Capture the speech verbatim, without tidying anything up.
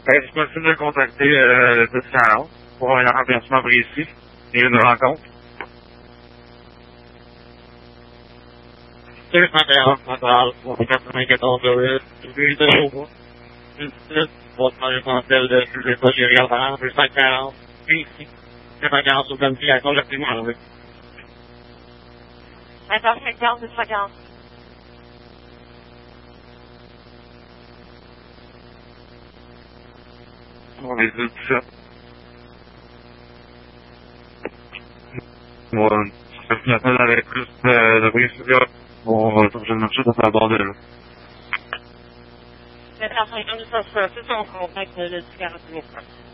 Est-ce possible de contacter euh, le dix quarante pour un remplacement précis et une rencontre? deux cent quarante Central, quatre-vingt-quatorze huit, huit zéro dix-huit, votre essentiel de sujet général, deux cent quarante, ici, deux cent quarante sur planification, j'ai pris moi enlevé. vingt heures cinquante, deux cent quarante. On est dix-sept. Bon, ça fait appel avec plus de précision. Bon, je me suis de aborder là. vingt heures cinquante, deux cent soixante, c'est son contact de dix quarante.